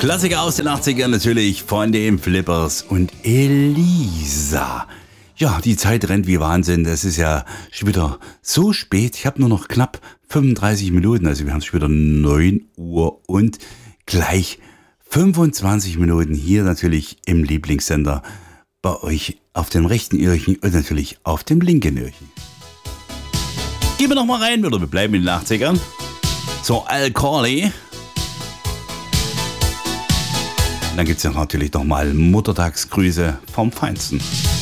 Klassiker aus den 80ern natürlich von den Flippers und Elisa. Ja, die Zeit rennt wie Wahnsinn. Das ist ja schon wieder so spät. Ich habe nur noch knapp 35 Minuten. Also wir haben schon wieder 9 Uhr und gleich 25 Minuten hier natürlich im Lieblingssender bei euch auf dem rechten Öhrchen und natürlich auf dem linken Öhrchen. Gehen wir noch mal rein, oder wir bleiben in den 80ern. So, Al Corley. Dann gibt es ja natürlich noch mal Muttertagsgrüße vom Feinsten.